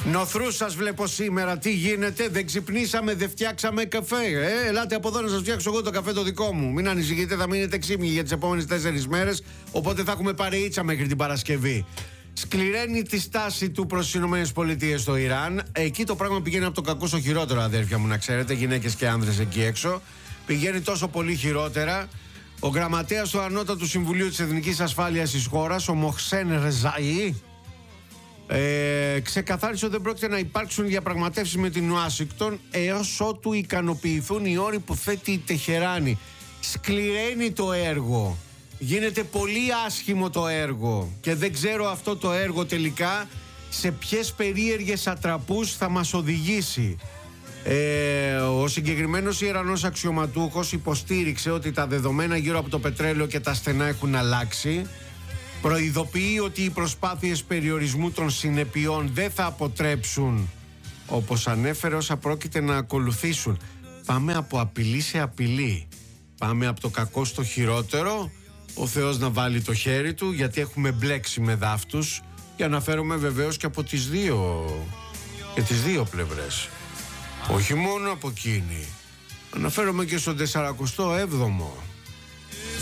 Νοθρούς σας βλέπω σήμερα. Τι γίνεται, δεν ξυπνήσαμε, δεν φτιάξαμε καφέ. Ελάτε από εδώ να σας φτιάξω εγώ το καφέ το δικό μου. Μην ανησυχείτε, θα μείνετε ξύπνοι για τις επόμενες 4 μέρες. Οπότε θα έχουμε παρεΐτσα μέχρι την Παρασκευή. Σκληραίνει τη στάση του προς τις ΗΠΑ στο Ιράν. Εκεί το πράγμα πηγαίνει από το κακό στο χειρότερο, αδέρφια μου, να ξέρετε. Γυναίκες και άνδρες εκεί έξω. Πηγαίνει τόσο πολύ χειρότερα. Ο γραμματέας του Ανώτατου Συμβουλίου της Εθνικής Ασφάλειας της χώρας, ο Μοχσέν Ρεζαΐ, ξεκαθάρισε ότι δεν πρόκειται να υπάρξουν διαπραγματεύσεις με την Ουάσιγκτον έως ότου ικανοποιηθούν οι όροι που θέτει η Τεχεράνη. Σκληραίνει το έργο. Γίνεται πολύ άσχημο το έργο και δεν ξέρω αυτό το έργο τελικά σε ποιες περίεργες ατραπούς θα μας οδηγήσει. Ο συγκεκριμένος Ιρανός αξιωματούχος υποστήριξε ότι τα δεδομένα γύρω από το πετρέλαιο και τα στενά έχουν αλλάξει. Προειδοποιεί ότι οι προσπάθειες περιορισμού των συνεπειών δεν θα αποτρέψουν, όπως ανέφερε, όσα πρόκειται να ακολουθήσουν. Πάμε από απειλή σε απειλή. Πάμε από το κακό στο χειρότερο. Ο Θεός να βάλει το χέρι του, γιατί έχουμε μπλέξει με δάφτους. Και αναφέρομαι βεβαίως και από τις δύο πλευρές. Όχι μόνο από εκείνη. Αναφέρομαι και στον 47ο.